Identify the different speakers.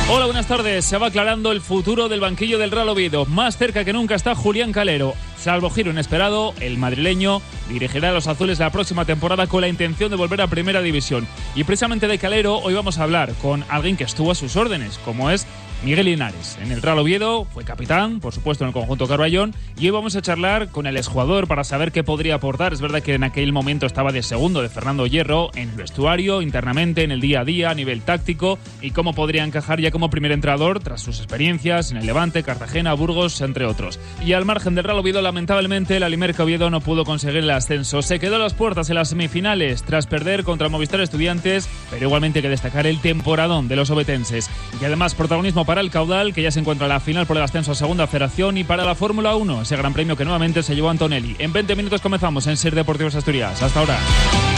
Speaker 1: Hola, buenas tardes. Se va aclarando el futuro del banquillo del Real Oviedo. Más cerca que nunca está Julián Calero. Salvo giro inesperado, el madrileño dirigirá a los azules la próxima temporada con la intención de volver a Primera División. Y precisamente de Calero hoy vamos a hablar con alguien que estuvo a sus órdenes, como es Miguel Linares. En el Real Oviedo fue capitán, por supuesto en el conjunto Carballón, y hoy vamos a charlar con el exjugador para saber qué podría aportar. Es verdad que en aquel momento estaba de segundo de Fernando Hierro en el vestuario, internamente, en el día a día, a nivel táctico, y cómo podría encajar ya como primer entrenador tras sus experiencias en el Levante, Cartagena, Burgos, entre otros. Y al margen del Real Oviedo, lamentablemente, la Limerca Oviedo no pudo conseguir el ascenso. Se quedó a las puertas en las semifinales tras perder contra el Movistar Estudiantes, pero igualmente hay que destacar el temporadón de los ovetenses. Y además protagonismo para el Caudal, que ya se encuentra en la final por el ascenso a Segunda Federación, y para la Fórmula 1, ese gran premio que nuevamente se llevó Antonelli. En 20 minutos comenzamos en SER Deportivos Asturias. Hasta ahora.